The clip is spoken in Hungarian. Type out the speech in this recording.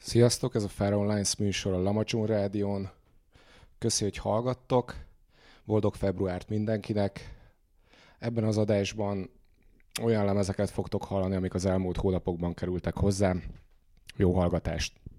Sziasztok, ez a Fire Lines műsor a Lamacson Rádión. Köszi, hogy hallgattok. Boldog februárt mindenkinek. Ebben az adásban olyan lemezeket fogtok hallani, amik az elmúlt hónapokban kerültek hozzám. Jó hallgatást!